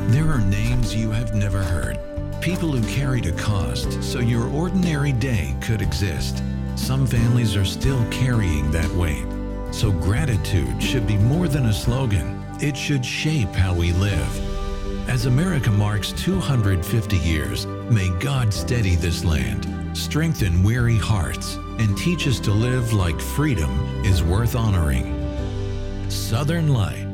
There are names you have never heard. People who carried a cost so your ordinary day could exist. Some families are still carrying that weight. So gratitude should be more than a slogan. It should shape how we live. As America marks 250 years, may God steady this land, strengthen weary hearts, and teach us to live like freedom is worth honoring. Southern Life.